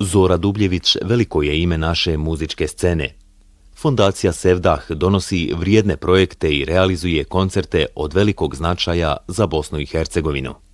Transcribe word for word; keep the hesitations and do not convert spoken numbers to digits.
Zora Dubljević veliko je ime naše muzičke scene. Fondacija Sevdah donosi vrijedne projekte i realizuje koncerte od velikog značaja za Bosnu i Hercegovinu.